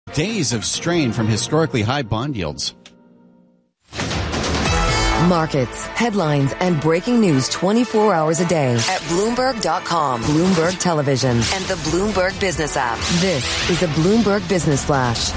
Days of strain from historically high bond yields. Markets, headlines, and breaking news 24 hours a day at Bloomberg.com, Bloomberg Television, and the Bloomberg Business app. This is a Bloomberg Business Flash.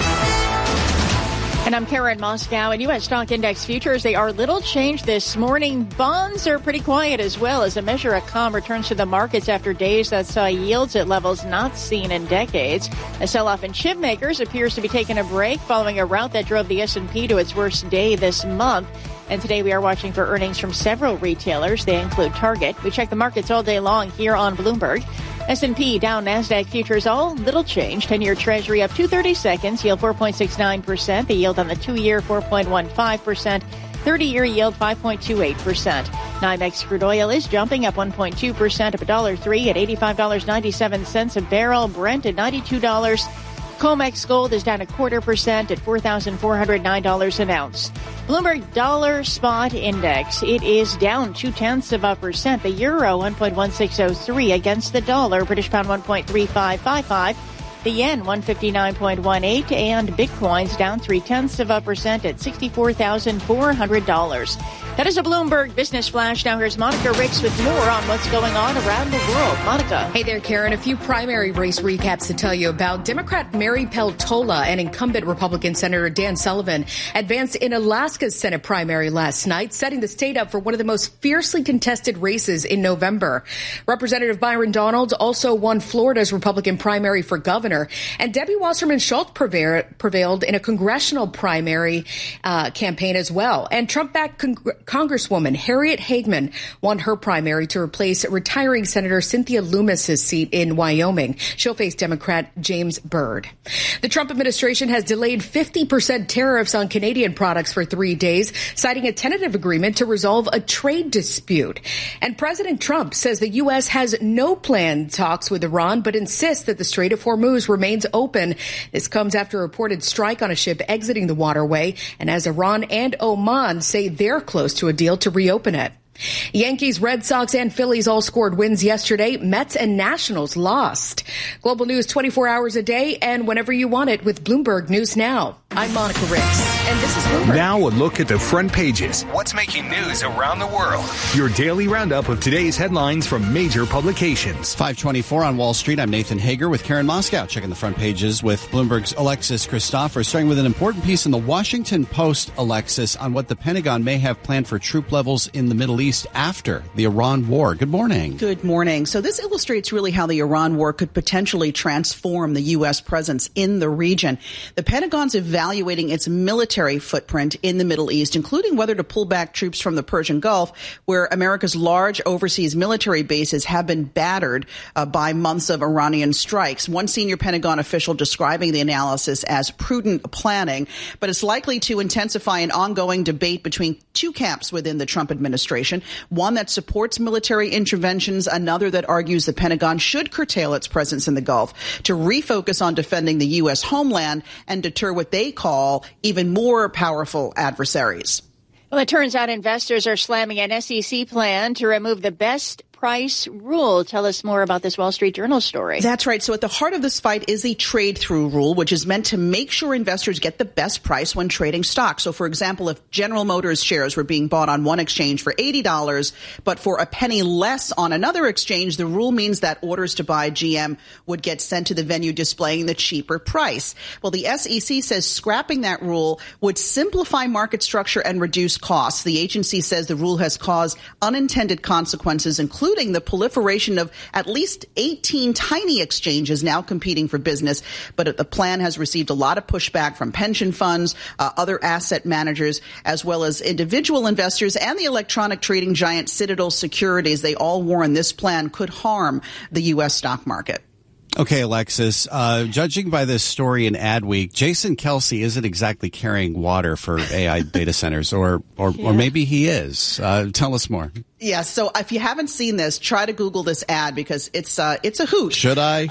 And I'm Karen Moscow. And U.S. stock index futures, they are little changed this morning. Bonds are pretty quiet as well as a measure of calm returns to the markets after days that saw yields at levels not seen in decades. A sell-off in chip makers appears to be taking a break following a rout that drove the S&P to its worst day this month. And today we are watching for earnings from several retailers. They include Target. We check the markets all day long here on Bloomberg. S&P, Dow, NASDAQ futures, all little change. 10-year Treasury up 230 seconds, yield 4.69%. The yield on the 2-year, 4.15%. 30-year yield, 5.28%. NYMEX crude oil is jumping up 1.2%, up $1.03 at $85.97 a barrel. Brent at $92. COMEX gold is down 0.25% at $4,409 an ounce. Bloomberg Dollar Spot Index, it is down 0.2%. The euro 1.1603 against the dollar. British pound 1.3555. The yen 159.18, and Bitcoin's down 0.3% at $64,400. That is a Bloomberg Business Flash. Now here's Monica Ricks with more on what's going on around the world. Monica. Hey there, Karen. A few primary race recaps to tell you about. Democrat Mary Peltola and incumbent Republican Senator Dan Sullivan advanced in Alaska's Senate primary last night, setting the state up for one of the most fiercely contested races in November. Representative Byron Donalds also won Florida's Republican primary for governor, and Debbie Wasserman Schultz prevailed in a congressional primary campaign as well. And Trump-backed Congresswoman Harriet Hageman won her primary to replace retiring Senator Cynthia Lummis' seat in Wyoming. She'll face Democrat James Byrd. The Trump administration has delayed 50% tariffs on Canadian products for 3 days, citing a tentative agreement to resolve a trade dispute. And President Trump says the U.S. has no planned talks with Iran, but insists that the Strait of Hormuz remains open. This comes after a reported strike on a ship exiting the waterway, and as Iran and Oman say they're close to a deal to reopen it. Yankees, Red Sox, and Phillies all scored wins yesterday. Mets and Nationals lost. Global news 24 hours a day and whenever you want it with Bloomberg News Now. I'm Monica Ricks, and this is Bloomberg. Now a look at the front pages. What's making news around the world? Your daily roundup of today's headlines from major publications. 5:24 on Wall Street. I'm Nathan Hager with Karen Moscow, checking the front pages with Bloomberg's Alexis Christopher, starting with an important piece in the Washington Post, Alexis, on what the Pentagon may have planned for troop levels in the Middle East after the Iran war. Good morning. Good morning. So this illustrates really how the Iran war could potentially transform the U.S. presence in the region. The Pentagon's evaluating its military footprint in the Middle East, including whether to pull back troops from the Persian Gulf, where America's large overseas military bases have been battered by months of Iranian strikes. One senior Pentagon official describing the analysis as prudent planning, but it's likely to intensify an ongoing debate between two camps within the Trump administration. One that supports military interventions, another that argues the Pentagon should curtail its presence in the Gulf to refocus on defending the U.S. homeland and deter what they call even more powerful adversaries. Well, it turns out investors are slamming an SEC plan to remove the best price rule. Tell us more about this Wall Street Journal story. That's right. So at the heart of this fight is the trade-through rule, which is meant to make sure investors get the best price when trading stocks. So, for example, if General Motors shares were being bought on one exchange for $80, but for a penny less on another exchange, the rule means that orders to buy GM would get sent to the venue displaying the cheaper price. Well, the SEC says scrapping that rule would simplify market structure and reduce costs. The agency says the rule has caused unintended consequences, including the proliferation of at least 18 tiny exchanges now competing for business. But the plan has received a lot of pushback from pension funds, other asset managers, as well as individual investors and the electronic trading giant Citadel Securities. They all warn this plan could harm the U.S. stock market. Okay, Alexis, judging by this story in Adweek, Jason Kelce isn't exactly carrying water for AI data centers, or maybe he is. Tell us more. Yeah, so if you haven't seen this, try to Google this ad because it's a hoot. Should I?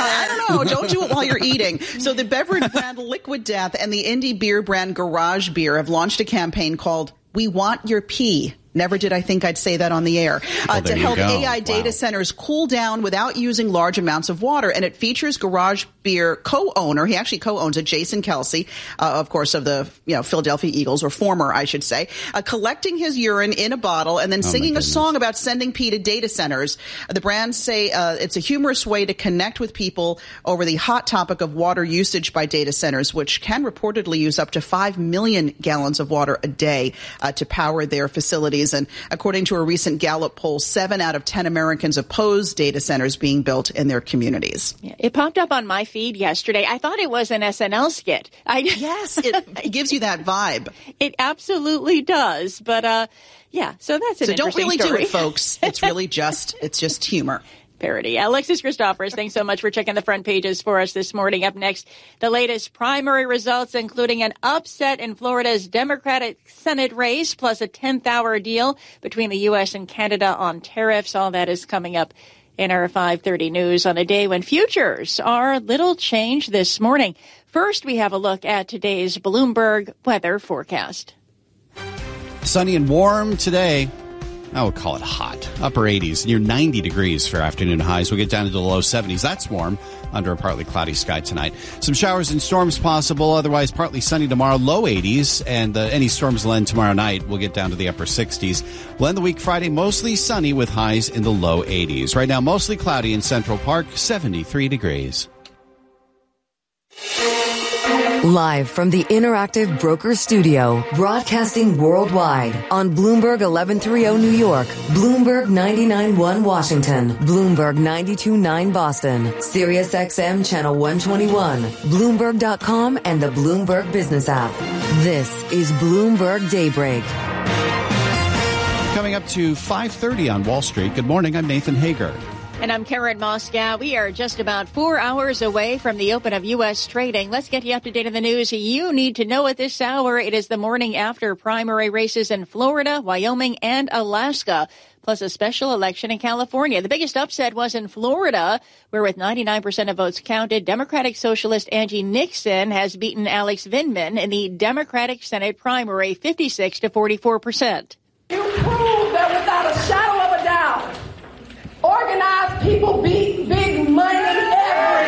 I don't know. Don't do it while you're eating. So the beverage brand Liquid Death and the indie beer brand Garage Beer have launched a campaign called We Want Your Pee. Never did I think I'd say that on the air. To help AI data centers cool down without using large amounts of water. And it features Garage Beer co-owner. He actually co-owns it, Jason Kelsey, of course, of the Philadelphia Eagles, or former, I should say, collecting his urine in a bottle and then singing a song about sending pee to data centers. The brands say it's a humorous way to connect with people over the hot topic of water usage by data centers, which can reportedly use up to 5 million gallons of water a day to power their facilities. And according to a recent Gallup poll, 7 out of 10 Americans oppose data centers being built in their communities. Yeah, it popped up on my feed yesterday. I thought it was an SNL skit. Yes, it gives you that vibe. It absolutely does. But, so that's an interesting story. So don't really do it, folks. It's really just humor. Parody. Alexis Christoforous, thanks so much for checking the front pages for us this morning. Up next, the latest primary results, including an upset in Florida's Democratic Senate race, plus a 10th-hour deal between the U.S. and Canada on tariffs. All that is coming up in our 5:30 news on a day when futures are little changed this morning. First, we have a look at today's Bloomberg weather forecast. Sunny and warm today. I would call it hot. Upper 80s, near 90 degrees for afternoon highs. We'll get down into the low 70s. That's warm under a partly cloudy sky tonight. Some showers and storms possible. Otherwise, partly sunny tomorrow, low 80s. And any storms will end tomorrow night. We'll get down to the upper 60s. We'll end the week Friday mostly sunny with highs in the low 80s. Right now, mostly cloudy in Central Park, 73 degrees. Live from the Interactive Broker Studio, broadcasting worldwide on Bloomberg 1130 New York, Bloomberg 99.1 Washington, Bloomberg 92.9 Boston, Sirius XM Channel 121, Bloomberg.com, and the Bloomberg Business app. This is Bloomberg Daybreak. Coming up to 5:30 on Wall Street. Good morning. I'm Nathan Hager. And I'm Karen Moscow. We are just about 4 hours away from the open of U.S. trading. Let's get you up to date on the news you need to know at this hour. It is the morning after primary races in Florida, Wyoming, and Alaska, plus a special election in California. The biggest upset was in Florida, where with 99% of votes counted, Democratic Socialist Angie Nixon has beaten Alex Vindman in the Democratic Senate primary, 56 to 44%. You prove that without a shadow of a doubt, organized people beat big money every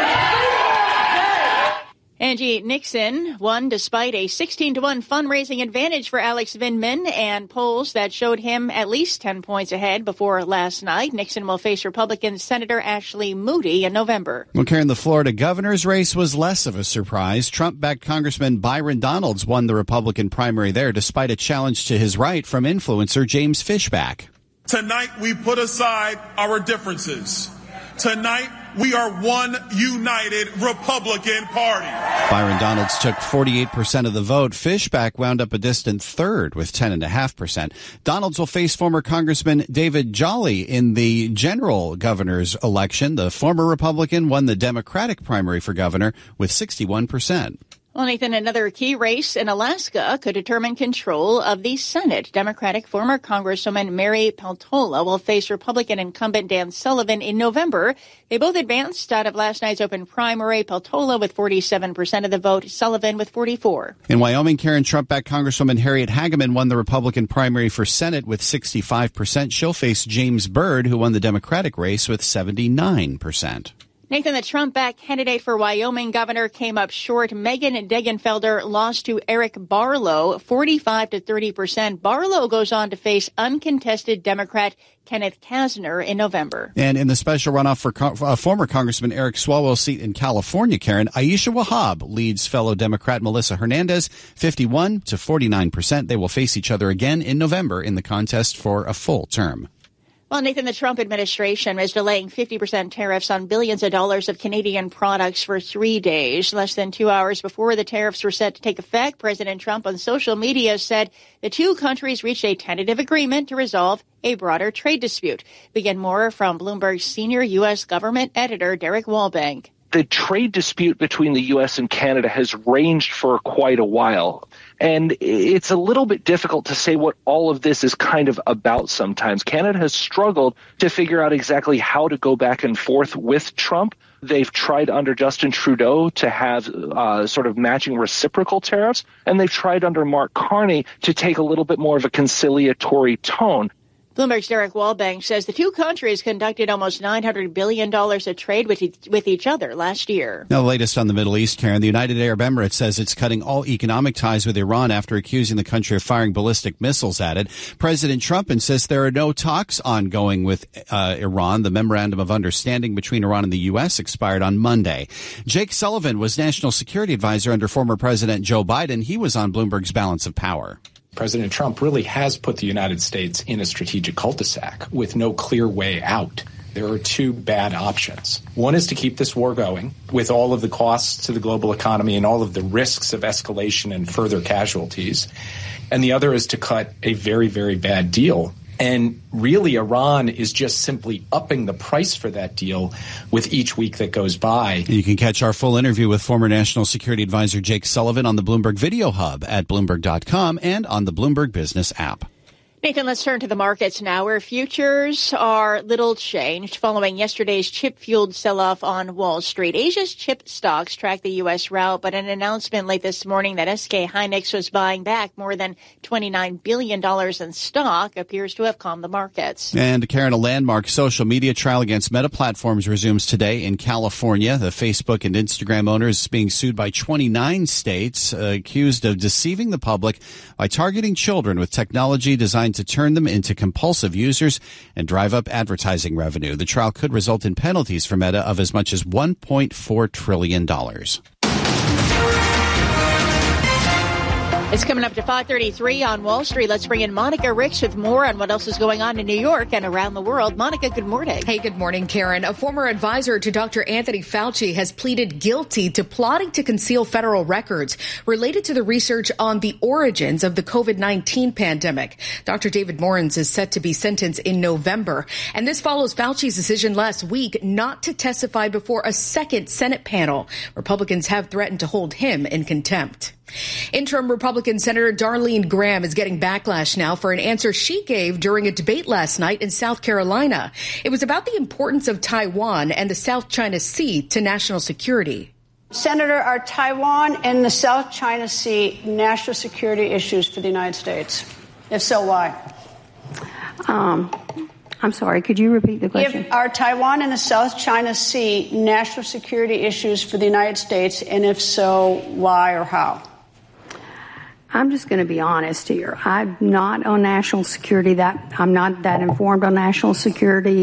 day. Angie Nixon won despite a 16-1 fundraising advantage for Alex Vindman and polls that showed him at least 10 points ahead before last night. Nixon will face Republican Senator Ashley Moody in November. Well, Karen, the Florida governor's race was less of a surprise. Trump-backed Congressman Byron Donalds won the Republican primary there despite a challenge to his right from influencer James Fishback. Tonight, we put aside our differences. Tonight, we are one united Republican Party. Byron Donalds took 48% of the vote. Fishback wound up a distant third with 10.5%. Donalds will face former Congressman David Jolly in the general governor's election. The former Republican won the Democratic primary for governor with 61%. Well, Nathan, another key race in Alaska could determine control of the Senate. Democratic former Congresswoman Mary Peltola will face Republican incumbent Dan Sullivan in November. They both advanced out of last night's open primary, Peltola with 47% of the vote, Sullivan with 44%. In Wyoming, Karen, Trump-backed Congresswoman Harriet Hageman won the Republican primary for Senate with 65%. She'll face James Byrd, who won the Democratic race with 79%. Nathan, the Trump-backed candidate for Wyoming governor came up short. Megan Degenfelder lost to Eric Barlow, 45 to 30%. Barlow goes on to face uncontested Democrat Kenneth Kasner in November. And in the special runoff for former Congressman Eric Swalwell's seat in California, Karen, Aisha Wahab leads fellow Democrat Melissa Hernandez, 51 to 49%. They will face each other again in November in the contest for a full term. Well, Nathan, the Trump administration is delaying 50% tariffs on billions of dollars of Canadian products for 3 days. Less than 2 hours before the tariffs were set to take effect, President Trump on social media said the two countries reached a tentative agreement to resolve a broader trade dispute. Begin more from Bloomberg's senior U.S. government editor, Derek Wallbank. the trade dispute between the U.S. and Canada has ranged for quite a while. And it's a little bit difficult to say what all of this is kind of about sometimes. Canada has struggled to figure out exactly how to go back and forth with Trump. They've tried under Justin Trudeau to have sort of matching reciprocal tariffs, and they've tried under Mark Carney to take a little bit more of a conciliatory tone. Bloomberg's Derek Wallbank says the two countries conducted almost $900 billion of trade with each other last year. Now, the latest on the Middle East, Karen. The United Arab Emirates says it's cutting all economic ties with Iran after accusing the country of firing ballistic missiles at it. President Trump insists there are no talks ongoing with Iran. The memorandum of understanding between Iran and the U.S. expired on Monday. Jake Sullivan was national security advisor under former President Joe Biden. He was on Bloomberg's Balance of Power. President Trump really has put the United States in a strategic cul-de-sac with no clear way out. There are two bad options. One is to keep this war going with all of the costs to the global economy and all of the risks of escalation and further casualties. And the other is to cut a very, very bad deal. And really, Iran is just simply upping the price for that deal with each week that goes by. You can catch our full interview with former National Security Advisor Jake Sullivan on the Bloomberg Video Hub at Bloomberg.com and on the Bloomberg Business app. Nathan, let's turn to the markets now, where futures are little changed following yesterday's chip-fueled sell-off on Wall Street. Asia's chip stocks track the U.S. rout, but an announcement late this morning that SK Hynix was buying back more than $29 billion in stock appears to have calmed the markets. And, Karen, a landmark social media trial against Meta Platforms resumes today in California. The Facebook and Instagram owner is being sued by 29 states, accused of deceiving the public by targeting children with technology designed to turn them into compulsive users and drive up advertising revenue. The trial could result in penalties for Meta of as much as $1.4 trillion. It's coming up to 5:33 on Wall Street. Let's bring in Monica Ricks with more on what else is going on in New York and around the world. Monica, good morning. Hey, good morning, Karen. A former advisor to Dr. Anthony Fauci has pleaded guilty to plotting to conceal federal records related to the research on the origins of the COVID-19 pandemic. Dr. David Morins is set to be sentenced in November. And this follows Fauci's decision last week not to testify before a second Senate panel. Republicans have threatened to hold him in contempt. Interim Republican Senator Darlene Graham is getting backlash now for an answer she gave during a debate last night in South Carolina. It was about the importance of Taiwan and the South China Sea to national security. Senator, are Taiwan and the South China Sea national security issues for the United States? If so, why? I'm sorry, could you repeat the question? Are Taiwan and the South China Sea national security issues for the United States, and if so, why or how? I'm just going to be honest here. I'm not on national security. I'm not that informed on national security,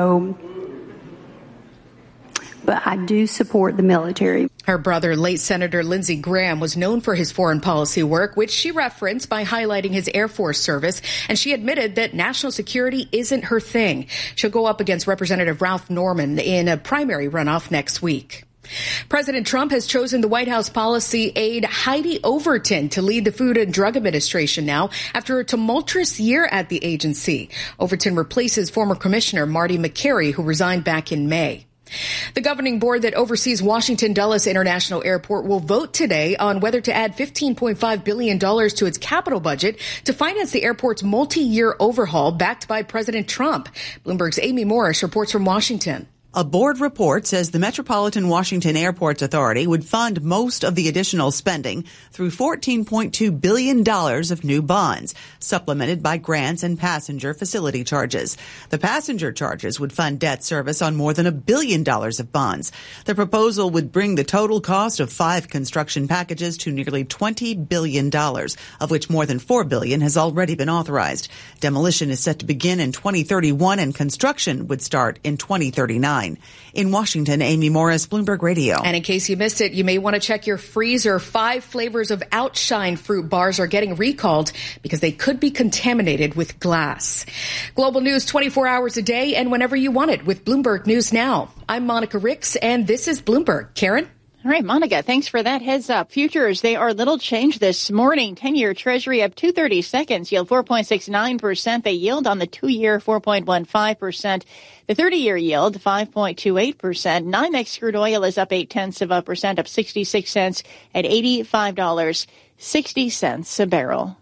but I do support the military. Her brother, late Senator Lindsey Graham, was known for his foreign policy work, which she referenced by highlighting his Air Force service. And she admitted that national security isn't her thing. She'll go up against Representative Ralph Norman in a primary runoff next week. President Trump has chosen the White House policy aide Heidi Overton to lead the Food and Drug Administration now after a tumultuous year at the agency. Overton replaces former Commissioner Marty McCary, who resigned back in May. The governing board that oversees Washington Dulles International Airport will vote today on whether to add $15.5 billion to its capital budget to finance the airport's multi-year overhaul backed by President Trump. Bloomberg's Amy Morris reports from Washington. A board report says the Metropolitan Washington Airports Authority would fund most of the additional spending through $14.2 billion of new bonds, supplemented by grants and passenger facility charges. The passenger charges would fund debt service on more than $1 billion of bonds. The proposal would bring the total cost of 5 construction packages to nearly $20 billion, of which more than $4 billion has already been authorized. Demolition is set to begin in 2031 and construction would start in 2039. In Washington, Amy Morris, Bloomberg Radio. And in case you missed it, you may want to check your freezer. 5 flavors of Outshine fruit bars are getting recalled because they could be contaminated with glass. Global news 24 hours a day and whenever you want it with Bloomberg News Now. I'm Monica Ricks, and this is Bloomberg. Karen? All right, Monica, thanks for that heads up. Futures, they are little change this morning. 10-year Treasury up 230 seconds, yield 4.69%. They yield on the 2-year 4.15%. The 30-year yield 5.28%. NYMEX crude oil is up 0.8%, up 66 cents at $85.60 a barrel.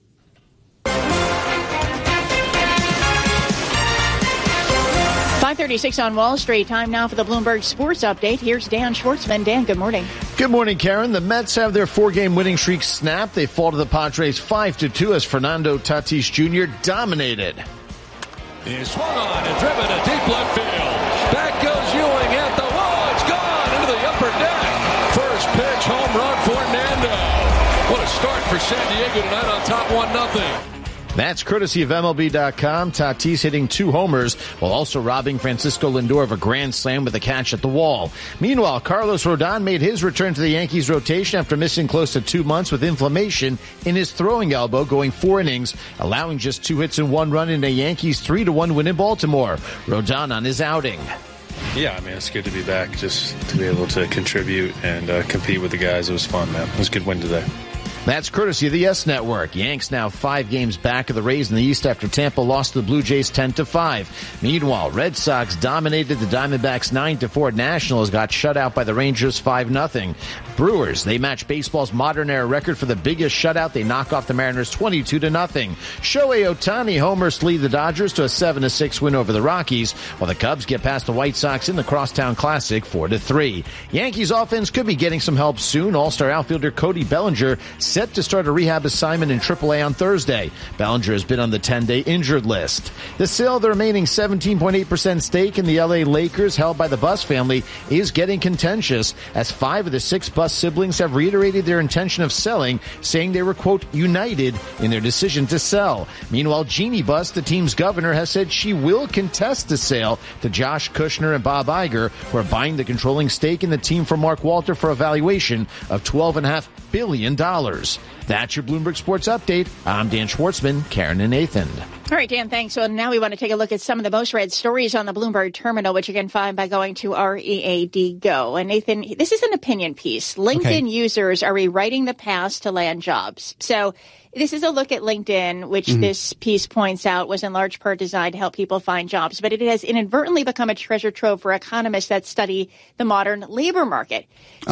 5:36 on Wall Street. Time now for the Bloomberg Sports Update. Here's Dan Schwartzman. Dan, good morning. Good morning, Karen. The Mets have their 4-game winning streak snapped. They fall to the Padres 5-2 as Fernando Tatis Jr. dominated. He swung on and driven to deep left field. Back goes Ewing at the wall. It's gone into the upper deck. First pitch, home run for Fernando. What a start for San Diego tonight on top 1-0. That's courtesy of MLB.com. Tatis hitting 2 homers while also robbing Francisco Lindor of a grand slam with a catch at the wall. Meanwhile, Carlos Rodon made his return to the Yankees rotation after missing close to 2 months with inflammation in his throwing elbow, going 4 innings, allowing just 2 hits and 1 run in a Yankees 3-1 win in Baltimore. Rodon on his outing. Yeah, I mean, it's good to be back, just to be able to contribute and compete with the guys. It was fun, man. It was a good win today. That's courtesy of the Yes Network. Yanks now 5 games back of the Rays in the East after Tampa lost to the Blue Jays 10-5. Meanwhile, Red Sox dominated the Diamondbacks 9-4. Nationals got shut out by the Rangers 5-0. Brewers, they match baseball's modern era record for the biggest shutout. They knock off the Mariners 22-0. Shohei Ohtani homers lead the Dodgers to a 7-6 win over the Rockies, while the Cubs get past the White Sox in the Crosstown Classic 4-3. Yankees offense could be getting some help soon. All-star outfielder Cody Bellinger set to start a rehab assignment in AAA on Thursday. Bellinger has been on the 10-day injured list. The sale of the remaining 17.8% stake in the LA Lakers held by the Buss family is getting contentious, as 5 of the 6 Buss siblings have reiterated their intention of selling, saying they were, quote, united in their decision to sell. Meanwhile, Jeannie Buss, the team's governor, has said she will contest the sale to Josh Kushner and Bob Iger, who are buying the controlling stake in the team from Mark Walter for a valuation of $12.5 billion. That's your Bloomberg Sports Update. I'm Dan Schwartzman, Karen and Nathan. All right, Dan, thanks. So now we want to take a look at some of the most read stories on the Bloomberg terminal, which you can find by going to READ Go. And Nathan, this is an opinion piece. LinkedIn users are rewriting the past to land jobs. So this is a look at LinkedIn, which this piece points out was in large part designed to help people find jobs. But it has inadvertently become a treasure trove for economists that study the modern labor market.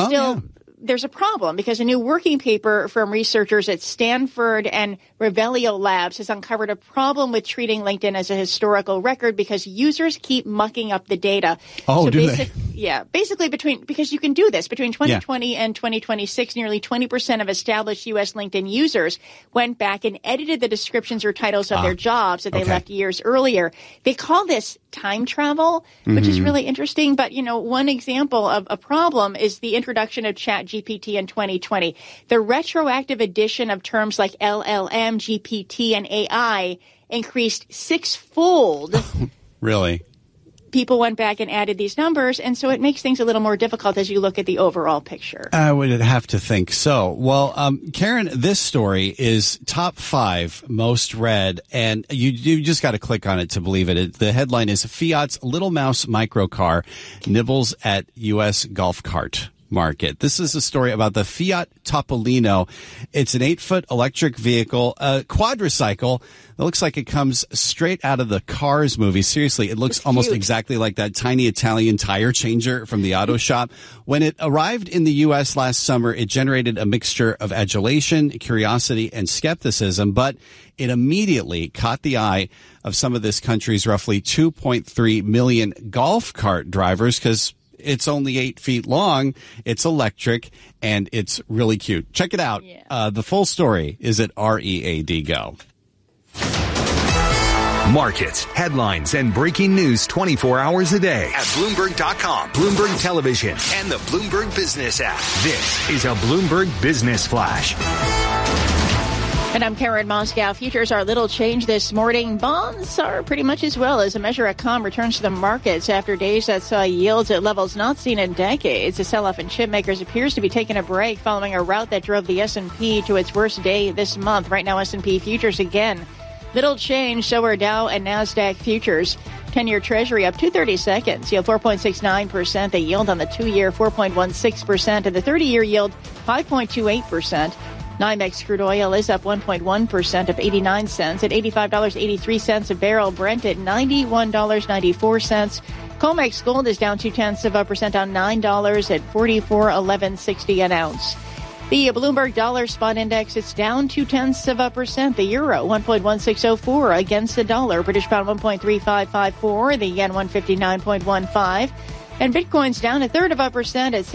There's a problem because a new working paper from researchers at Stanford and Revelio Labs has uncovered a problem with treating LinkedIn as a historical record because users keep mucking up the data. Oh, so do they? Yeah, basically because you can do this. Between 2020 and 2026, nearly 20% of established U.S. LinkedIn users went back and edited the descriptions or titles of their jobs that they left years earlier. They call this time travel, which is really interesting. But, you know, one example of a problem is the introduction of ChatGPT in 2020. The retroactive addition of terms like LLM, GPT, and AI increased 6-fold. Really? People went back and added these numbers, and so it makes things a little more difficult as you look at the overall picture. I would have to think so. Well, Karen, this story is top 5 most read, and you just got to click on it to believe it. The headline is Fiat's Little Mouse microcar nibbles at U.S. golf cart market. This is a story about the Fiat Topolino. It's an 8-foot electric vehicle, a quadricycle. It looks like it comes straight out of the Cars movie. Seriously, it looks almost exactly like that tiny Italian tire changer from the auto shop. When it arrived in the U.S. last summer, it generated a mixture of adulation, curiosity, and skepticism, but it immediately caught the eye of some of this country's roughly 2.3 million golf cart drivers because it's only 8 feet long, it's electric, and it's really cute. Check it out. The full story is at READ Go. Markets, headlines, and breaking news 24 hours a day at Bloomberg.com, Bloomberg Television, and the Bloomberg Business app. This is a Bloomberg Business Flash. And I'm Karen Moscow. Futures are little change this morning. Bonds are pretty much as well as a measure of calm returns to the markets after days that saw yields at levels not seen in decades. The sell-off in chip makers appears to be taking a break following a rout that drove the S&P to its worst day this month. Right now, S&P futures again little change, so are Dow and NASDAQ futures. 10-year Treasury up 2/30 seconds. Yield 4.69%. The yield on the 2-year 4.16%, and the 30-year yield 5.28%. NYMEX crude oil is up 1.1% of 89 cents at $85.83 a barrel. Brent at $91.94. COMEX gold is down 0.2% on $9 at $44.1160 an ounce. The Bloomberg Dollar Spot Index, it's down 0.2%. The euro, 1.1604 against the dollar. British pound, 1.3554. The yen, 159.15. And Bitcoin's down 0.3% at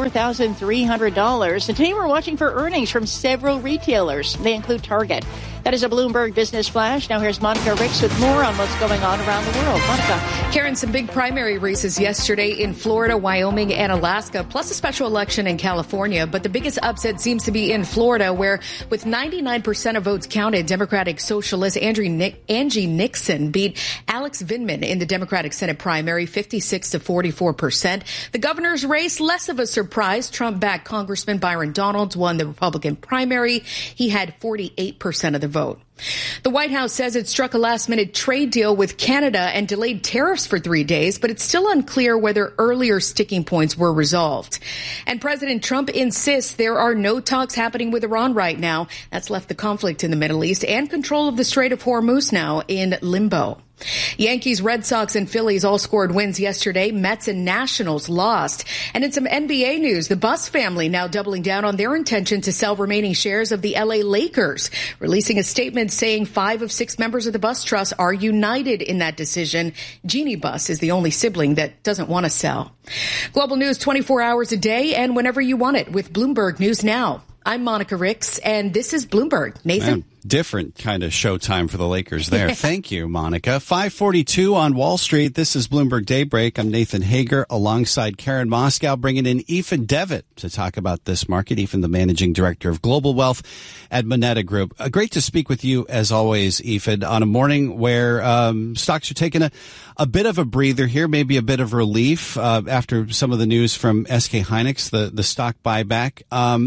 $64,300. And today we're watching for earnings from several retailers. They include Target. That is a Bloomberg Business Flash. Now here's Monica Ricks with more on what's going on around the world. Monica. Karen, some big primary races yesterday in Florida, Wyoming, and Alaska, plus a special election in California. But the biggest upset seems to be in Florida, where with 99% of votes counted, Democratic Socialist Angie Nixon beat Alex Vindman in the Democratic Senate primary, 56 to 44%. The governor's race, less of a surprise. Trump-backed Congressman Byron Donalds won the Republican primary. He had 48% of the vote. The White House says it struck a last-minute trade deal with Canada and delayed tariffs for 3 days, but it's still unclear whether earlier sticking points were resolved. And President Trump insists there are no talks happening with Iran right now. That's left the conflict in the Middle East and control of the Strait of Hormuz now in limbo. Yankees, Red Sox, and Phillies all scored wins yesterday. Mets and Nationals lost. And in some NBA news, the Buss family now doubling down on their intention to sell remaining shares of the LA Lakers, releasing a statement saying 5 of 6 members of the Buss Trust are united in that decision. Jeannie Buss is the only sibling that doesn't want to sell. Global news 24 hours a day and whenever you want it with Bloomberg News Now. I'm Monica Ricks, and this is Bloomberg. Nathan? Different kind of showtime for the Lakers there. Thank you, Monica. 5:42 on Wall Street. This is Bloomberg Daybreak. I'm Nathan Hager alongside Karen Moscow, bringing in Ethan Devitt to talk about this market. Ethan, the managing director of Global Wealth at Moneta Group. Great to speak with you, as always, Ethan, on a morning where stocks are taking a bit of a breather here, maybe a bit of relief after some of the news from SK Hynix, the stock buyback.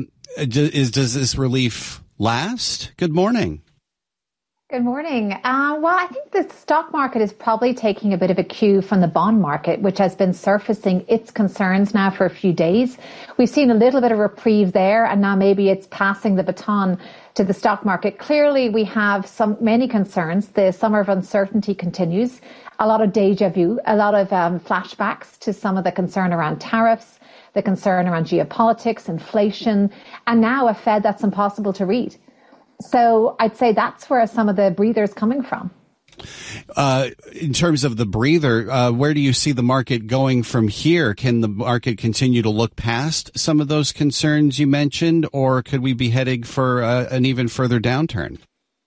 Does this relief last? Good morning. Good morning. Well, I think the stock market is probably taking a bit of a cue from the bond market, which has been surfacing its concerns now for a few days. We've seen a little bit of reprieve there, and now maybe it's passing the baton to the stock market. Clearly, we have many concerns. The summer of uncertainty continues. A lot of deja vu, a lot of flashbacks to some of the concern around tariffs, the concern around geopolitics, inflation, and now a Fed that's impossible to read. So I'd say that's where some of the breather's coming from. In terms of the breather, where do you see the market going from here? Can the market continue to look past some of those concerns you mentioned, or could we be heading for an even further downturn?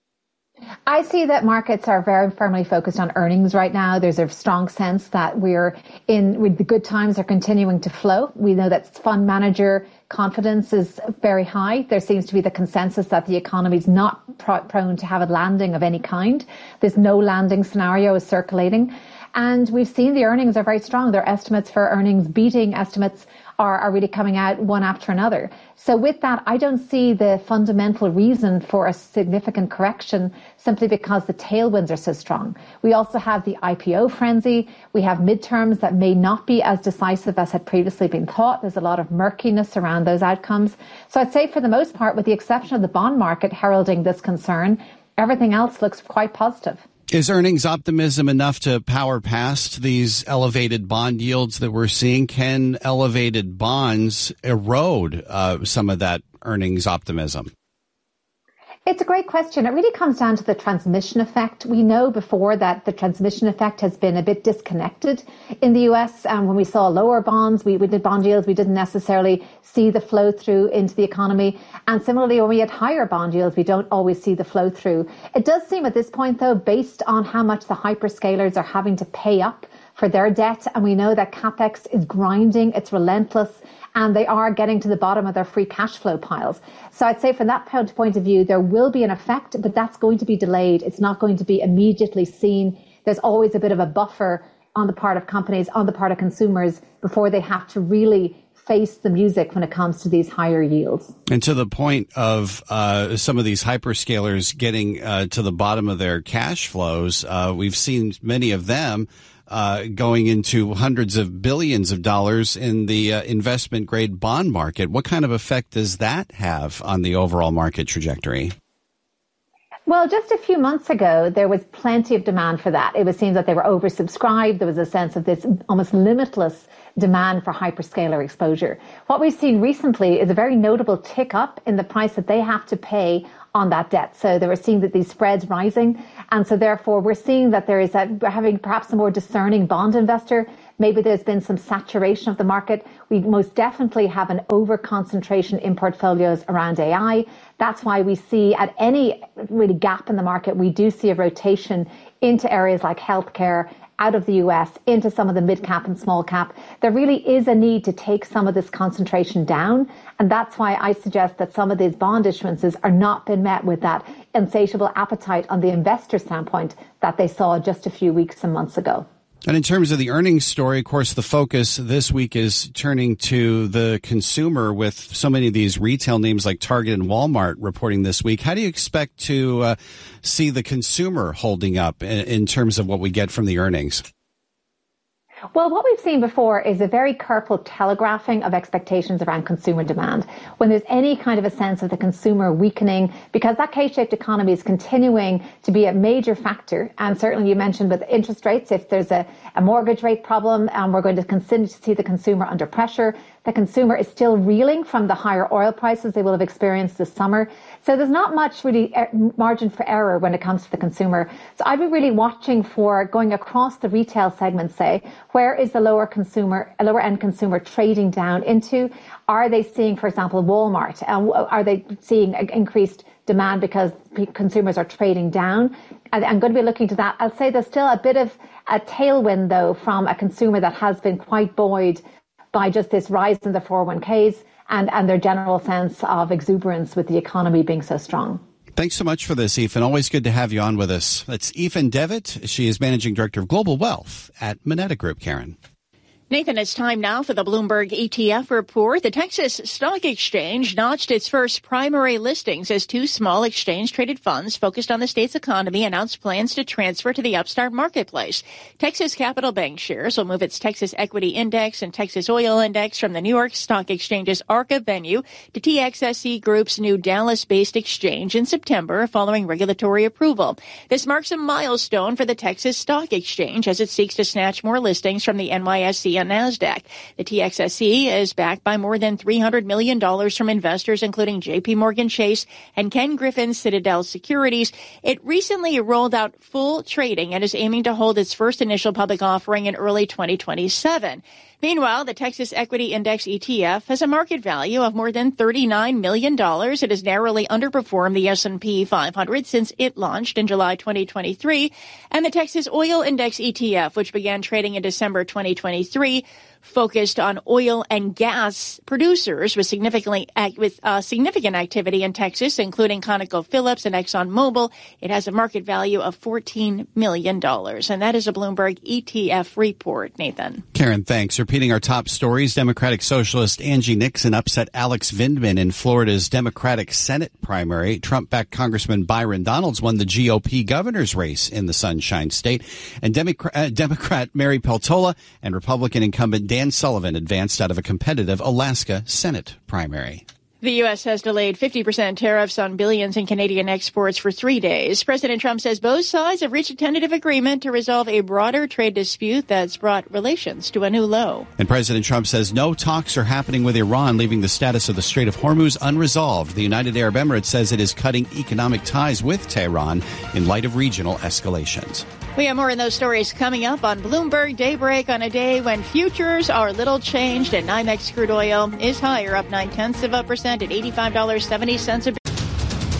I see that markets are very firmly focused on earnings right now. There's a strong sense that with the good times are continuing to flow. We know that fund manager confidence is very high. There seems to be the consensus that the economy is not prone to have a landing of any kind. There's no landing scenario is circulating. And we've seen the earnings are very strong. Their estimates for earnings beating estimates are really coming out one after another. So with that, I don't see the fundamental reason for a significant correction simply because the tailwinds are so strong. We also have the IPO frenzy. We have midterms that may not be as decisive as had previously been thought. There's a lot of murkiness around those outcomes. So I'd say for the most part, with the exception of the bond market heralding this concern, everything else looks quite positive. Is earnings optimism enough to power past these elevated bond yields that we're seeing? Can elevated bonds erode some of that earnings optimism? It's a great question. It really comes down to the transmission effect. We know before that the transmission effect has been a bit disconnected in the US. When we saw lower bonds, we did bond yields, we didn't necessarily see the flow through into the economy. And similarly, when we had higher bond yields, we don't always see the flow through. It does seem at this point, though, based on how much the hyperscalers are having to pay up for their debt, and we know that CapEx is grinding, it's relentless, and they are getting to the bottom of their free cash flow piles. So I'd say from that point of view, there will be an effect, but that's going to be delayed. It's not going to be immediately seen. There's always a bit of a buffer on the part of companies, on the part of consumers, before they have to really face the music when it comes to these higher yields. And to the point of some of these hyperscalers getting to the bottom of their cash flows, we've seen many of them going into hundreds of billions of dollars in the investment grade bond market. What kind of effect does that have on the overall market trajectory? Well, just a few months ago, there was plenty of demand for that. It was seen that they were oversubscribed. There was a sense of this almost limitless demand for hyperscaler exposure. What we've seen recently is a very notable tick up in the price that they have to pay on that debt. So they were seeing that these spreads rising. And so therefore, we're seeing that we're having perhaps a more discerning bond investor. Maybe there's been some saturation of the market. We most definitely have an over-concentration in portfolios around AI. That's why we see at any really gap in the market, we do see a rotation into areas like healthcare, out of the US, into some of the mid-cap and small-cap. There really is a need to take some of this concentration down. And that's why I suggest that some of these bond issuances are not been met with that insatiable appetite on the investor standpoint that they saw just a few weeks and months ago. And in terms of the earnings story, of course, the focus this week is turning to the consumer with so many of these retail names like Target and Walmart reporting this week. How do you expect to see the consumer holding up in terms of what we get from the earnings? Well, what we've seen before is a very careful telegraphing of expectations around consumer demand. When there's any kind of a sense of the consumer weakening, because that K-shaped economy is continuing to be a major factor. And certainly you mentioned with interest rates, if there's a mortgage rate problem, we're going to continue to see the consumer under pressure. The consumer is still reeling from the higher oil prices they will have experienced this summer. So there's not much really margin for error when it comes to the consumer. So I'd be really watching for going across the retail segment, say, where is the lower end consumer trading down into? Are they seeing, for example, Walmart? Are they seeing increased demand because consumers are trading down? I'm going to be looking to that. I'll say there's still a bit of a tailwind, though, from a consumer that has been quite buoyed by just this rise in the 401ks and their general sense of exuberance with the economy being so strong. Thanks so much for this, Ethan. Always good to have you on with us. That's Ethan Devitt. She is Managing Director of Global Wealth at Moneta Group. Karen. Nathan, it's time now for the Bloomberg ETF report. The Texas Stock Exchange notched its first primary listings as two small exchange-traded funds focused on the state's economy announced plans to transfer to the Upstart marketplace. Texas Capital Bank shares will move its Texas Equity Index and Texas Oil Index from the New York Stock Exchange's ARCA venue to TXSE Group's new Dallas-based exchange in September following regulatory approval. This marks a milestone for the Texas Stock Exchange as it seeks to snatch more listings from the NYSE and NASDAQ. The TXSE is backed by more than $300 million from investors, including JP Morgan Chase and Ken Griffin's Citadel Securities. It recently rolled out full trading and is aiming to hold its first initial public offering in early 2027. Meanwhile, the Texas Equity Index ETF has a market value of more than $39 million. It has narrowly underperformed the S&P 500 since it launched in July 2023. And the Texas Oil Index ETF, which began trading in December 2023, focused on oil and gas producers with significant activity in Texas, including ConocoPhillips and ExxonMobil. It has a market value of $14 million. And that is a Bloomberg ETF report, Nathan. Karen, thanks. Repeating our top stories, Democratic Socialist Angie Nixon upset Alex Vindman in Florida's Democratic Senate primary. Trump-backed Congressman Byron Donalds won the GOP governor's race in the Sunshine State. And Democrat Mary Peltola and Republican incumbent Dan Sullivan advanced out of a competitive Alaska Senate primary. The U.S. has delayed 50% tariffs on billions in Canadian exports for 3 days. President Trump says both sides have reached a tentative agreement to resolve a broader trade dispute that's brought relations to a new low. And President Trump says no talks are happening with Iran, leaving the status of the Strait of Hormuz unresolved. The United Arab Emirates says it is cutting economic ties with Tehran in light of regional escalations. We have more in those stories coming up on Bloomberg Daybreak on a day when futures are little changed and NYMEX crude oil is higher, up 0.9% at $85.70 a